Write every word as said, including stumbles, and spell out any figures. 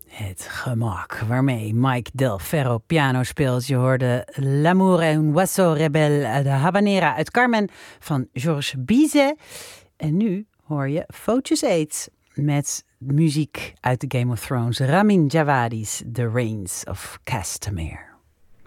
Het gemak waarmee Mike Del Ferro piano speelt. Je hoorde L'amour est un oiseau rebelle, de habanera uit Carmen van Georges Bizet. En nu hoor je Focus eight met muziek uit de Game of Thrones. Ramin Djawadi's The Reigns of Castamere.